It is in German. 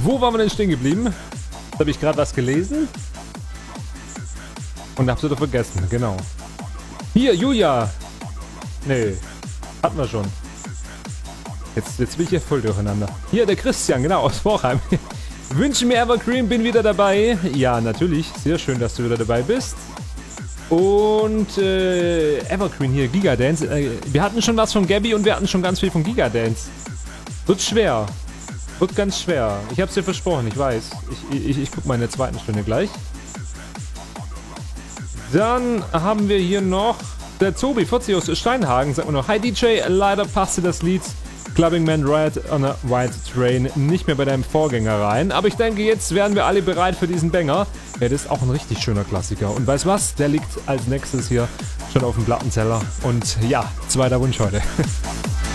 Wo waren wir denn stehen geblieben? Habe ich gerade was gelesen? Und hab's wieder vergessen, genau. Hier, Julia! Nee, hatten wir schon. Jetzt bin ich hier voll durcheinander. Hier, der Christian, genau, aus Vorheim. Wünsche mir Evergreen, bin wieder dabei. Ja, natürlich. Sehr schön, dass du wieder dabei bist. Und Evergreen hier, Gigadance. Wir hatten schon was von Gabby und wir hatten schon ganz viel von Gigadance. Wird schwer. Wird ganz schwer. Ich hab's dir versprochen, ich weiß. Ich guck mal in der zweiten Stunde gleich. Dann haben wir hier noch der Tobi 40 aus Steinhagen. Sagt man noch, hi DJ, leider passte das Lied Clubbing Man Ride on a White Train nicht mehr bei deinem Vorgänger rein. Aber ich denke, jetzt werden wir alle bereit für diesen Banger. Ja, das ist auch ein richtig schöner Klassiker. Und weißt was? Der liegt als nächstes hier schon auf dem Plattenteller. Und ja, zweiter Wunsch heute.